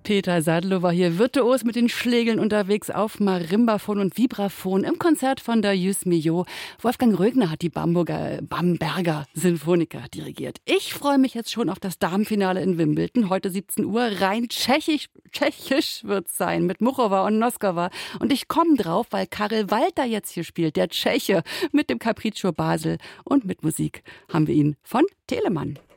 Peter Sadlo war hier virtuos mit den Schlägeln unterwegs auf Marimbaphon und Vibraphon im Konzert von Darius Milhaud. Wolfgang Rögner hat die Bamberger Sinfoniker dirigiert. Ich freue mich jetzt schon auf das Damenfinale in Wimbledon. Heute 17 Uhr. Rein tschechisch wird's sein mit Muchova und Noskova. Und ich komme drauf, weil Karel Walter jetzt hier spielt, der Tscheche, mit dem Capriccio Basel. Und mit Musik haben wir ihn von Telemann.